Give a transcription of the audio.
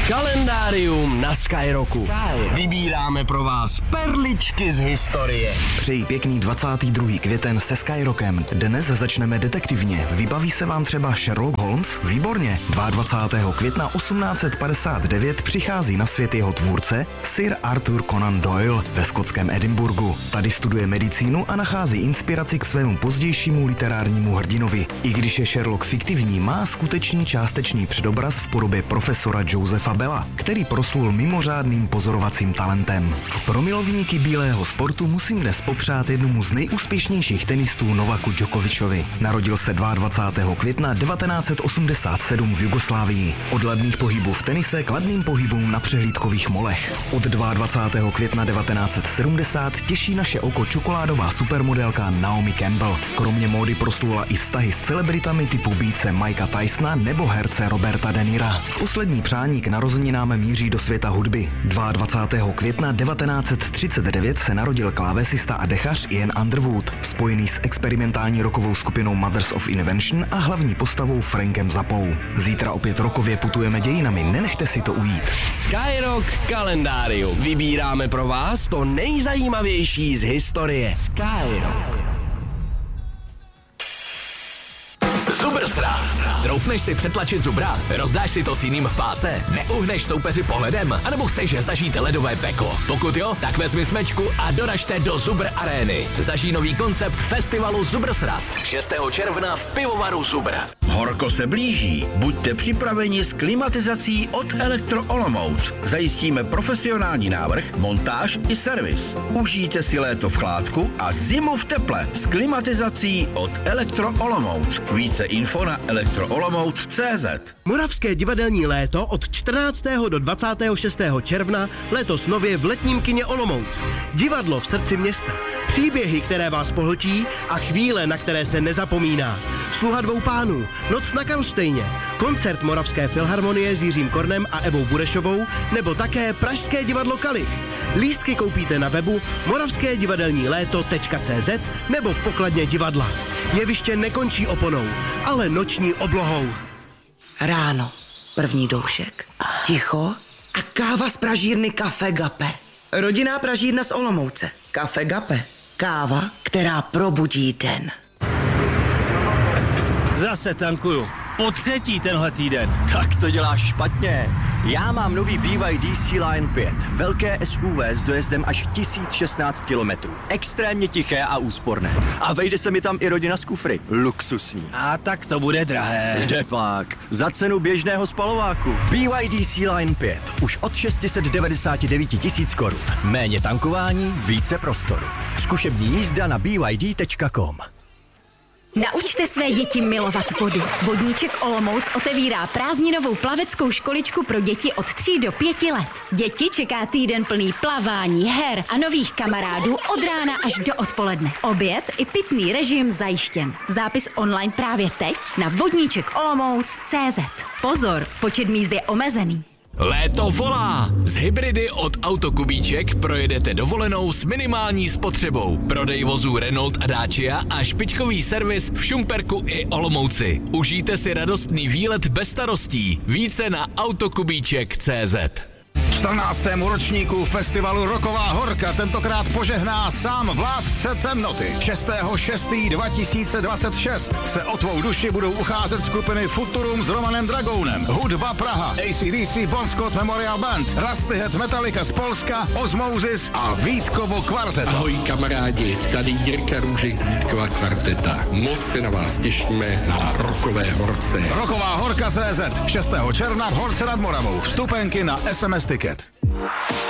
Kalendárium na Skyrocku. Vybíráme pro vás perličky z historie. Přeji pěkný 22. květen se Skyrockem. Dnes začneme detektivně. Vybaví se vám třeba Sherlock Holmes? Výborně. 22. května 1859 přichází na svět jeho tvůrce Sir Arthur Conan Doyle ve skotském Edinburghu. Tady studuje medicínu a nachází inspiraci k svému pozdějšímu literárnímu hrdinovi. I když je Sherlock fiktivní, má skutečný částečný předobraz v podobě profesora Josepha Bella, který proslul mimořádným pozorovacím talentem. Pro milovníky bílého sportu musím dnes popřát jednomu z nejúspěšnějších tenistů Novaku Djokovičovi. Narodil se 22. května 1987 v Jugoslávii. Od ladných pohybů v tenise k ladným pohybům na přehlídkových molech. Od 22. května 1970 těší naše oko čokoládová supermodelka Naomi Campbell. Kromě módy proslula i vztahy s celebritami typu býce Mikea Tysona nebo herce Roberta De Nira. Poslední přání k narozeninám míří do světa hudby. 22. května 1939 se narodil klávesista a dechař Ian Underwood, spojený s experimentální rockovou skupinou Mothers of Invention a hlavní postavou Frankem Zappou. Zítra opět rokově putujeme dějinami, nenechte si to ujít. Skyrock kalendárium. Vybíráme pro vás to nejzajímavější z historie. Skyrock. Zubersraz. Troufneš si přetlačit zubra? Rozdáš si to s jiným v páse? Neuhneš soupeři pohledem? A nebo chceš zažít ledové peklo? Pokud jo, tak vezmi smečku a doražte do Zubr Arény. Zažij nový koncept festivalu Zubersraz 6. června v pivovaru Zubr. Horko se blíží. Buďte připraveni s klimatizací od Elektro Olomouc. Zajistíme profesionální návrh, montáž i servis. Užijte si léto v chládku a zimu v teple s klimatizací od Elektro Olomouc. Více info na elektroolomouc.cz. Moravské divadelní léto od 14. do 26. června letos nově v letním kině Olomouc. Divadlo v srdci města. Příběhy, které vás pohltí a chvíle, na které se nezapomíná. Sluha dvou pánů, Noc na Karlštejně, koncert Moravské filharmonie s Jiřím Kornem a Evou Burešovou, nebo také Pražské divadlo Kalich. Lístky koupíte na webu moravskédivadelníléto.cz nebo v pokladně divadla. Jeviště nekončí oponou, ale noční oblohou. Ráno, první doušek, ticho a káva z pražírny Café Gape. Rodinná pražírna z Olomouce. Café Gape. Káva, která probudí den. Zase tankuju. Po třetí tenhle týden. Tak to děláš špatně. Já mám nový BYD Sea-Line 5. Velké SUV s dojezdem až 1016 km. Extrémně tiché a úsporné. A vejde se mi tam i rodina z kufry. Luxusní. A tak to bude drahé. Kdepak. Za cenu běžného spalováku. BYD Sea-Line 5. Už od 699 000 korun. Méně tankování, více prostoru. Zkušební jízda na byd.com. Naučte své děti milovat vodu. Vodníček Olomouc otevírá prázdninovou plaveckou školičku pro děti od 3 do 5 let. Děti čeká týden plný plavání, her a nových kamarádů od rána až do odpoledne. Oběd i pitný režim zajištěn. Zápis online právě teď na vodníčekolomouc.cz. Pozor, počet míst je omezený. Léto volá! Z hybridy od Autokubíček projedete dovolenou s minimální spotřebou. Prodej vozů Renault a Dacia a špičkový servis v Šumperku i Olomouci. Užijte si radostný výlet bez starostí. Více na autokubíček.cz. 14. ročníku festivalu Rocková horka tentokrát požehná sám vládce temnoty. 6.6.2026 se o tvou duši budou ucházet skupiny Futurum s Romanem Dragounem, Hudba Praha, AC/DC Bon Scott Memorial Band, Rustyhead Metallica z Polska, Osmosis a Vítkovo kvarteto. Ahoj kamarádi, tady Jirka Růžek z Vítkova kvarteta. Moc se na vás těšíme na Rockové horce. Rocková horka CZ 6. června v Horce nad Moravou. Vstupenky na SMS Ticket.